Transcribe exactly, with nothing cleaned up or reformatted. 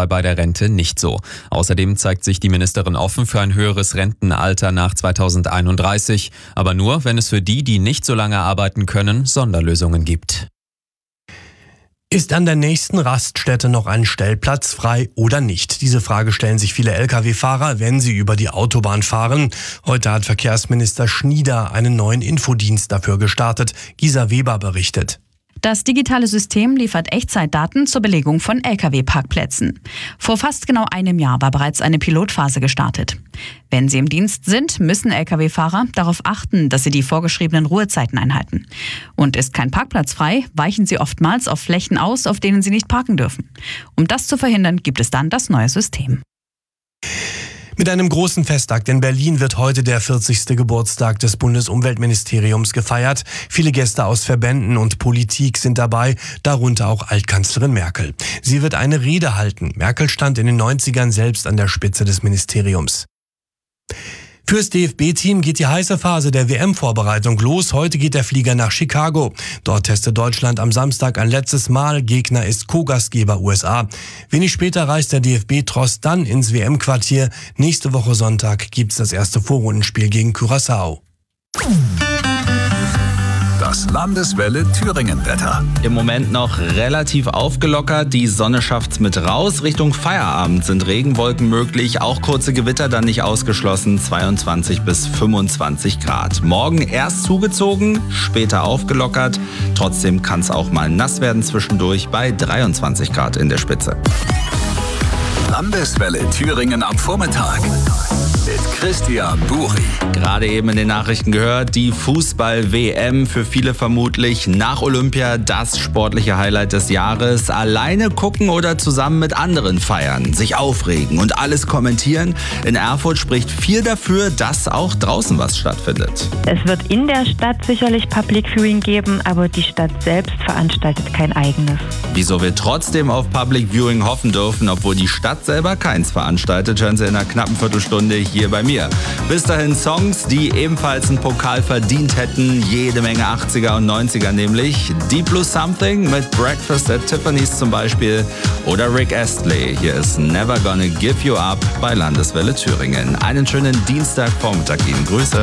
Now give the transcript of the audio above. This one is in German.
sei bei der Rente nicht so. Außerdem zeigt sich die Ministerin offen für ein höheres Rentenalter nach zweitausendeinunddreißig, aber nur, wenn es für die, die nicht so lange arbeiten können, Sonderlösungen gibt. Ist an der nächsten Raststätte noch ein Stellplatz frei oder nicht? Diese Frage stellen sich viele L K W-Fahrer, wenn sie über die Autobahn fahren. Heute hat Verkehrsminister Schnieder einen neuen Infodienst dafür gestartet. Gisa Weber berichtet. Das digitale System liefert Echtzeitdaten zur Belegung von L K W-Parkplätzen. Vor fast genau einem Jahr war bereits eine Pilotphase gestartet. Wenn Sie im Dienst sind, müssen L K W-Fahrer darauf achten, dass sie die vorgeschriebenen Ruhezeiten einhalten. Und ist kein Parkplatz frei, weichen sie oftmals auf Flächen aus, auf denen sie nicht parken dürfen. Um das zu verhindern, gibt es dann das neue System. Mit einem großen Festakt in Berlin wird heute der vierzigste Geburtstag des Bundesumweltministeriums gefeiert. Viele Gäste aus Verbänden und Politik sind dabei, darunter auch Altkanzlerin Merkel. Sie wird eine Rede halten. Merkel stand in den neunzigern selbst an der Spitze des Ministeriums. Fürs D F B-Team geht die heiße Phase der W M-Vorbereitung los. Heute geht der Flieger nach Chicago. Dort testet Deutschland am Samstag ein letztes Mal. Gegner ist Co-Gastgeber U S A. Wenig später reist der D F B-Tross dann ins W M-Quartier. Nächste Woche Sonntag gibt's das erste Vorrundenspiel gegen Curaçao. Das Landeswelle Thüringen-Wetter. Im Moment noch relativ aufgelockert. Die Sonne schafft's mit raus. Richtung Feierabend sind Regenwolken möglich. Auch kurze Gewitter dann nicht ausgeschlossen. zweiundzwanzig bis fünfundzwanzig Grad. Morgen erst zugezogen, später aufgelockert. Trotzdem kann's auch mal nass werden zwischendurch bei dreiundzwanzig Grad in der Spitze. Landeswelle Thüringen am Vormittag. Mit Christian Buri. Gerade eben in den Nachrichten gehört, die Fußball-W M für viele vermutlich nach Olympia das sportliche Highlight des Jahres. Alleine gucken oder zusammen mit anderen feiern, sich aufregen und alles kommentieren. In Erfurt spricht viel dafür, dass auch draußen was stattfindet. Es wird in der Stadt sicherlich Public Viewing geben, aber die Stadt selbst veranstaltet kein eigenes. Wieso wir trotzdem auf Public Viewing hoffen dürfen, obwohl die Stadt selber keins veranstaltet, hören Sie in einer knappen Viertelstunde hier bei mir. Bis dahin Songs, die ebenfalls einen Pokal verdient hätten. Jede Menge achtziger und neunziger nämlich. Deep Blue Something mit Breakfast at Tiffany's zum Beispiel. Oder Rick Astley. Hier ist Never Gonna Give You Up bei Landeswelle Thüringen. Einen schönen Dienstagvormittag Ihnen. Grüße.